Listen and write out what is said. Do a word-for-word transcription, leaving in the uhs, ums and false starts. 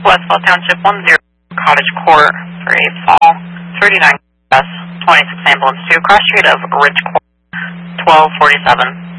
Westfall Township, one zero Cottage Court for a fall, thirty-nine S, twenty-six ambulance two, cross street of Ridge Court, twelve forty-seven.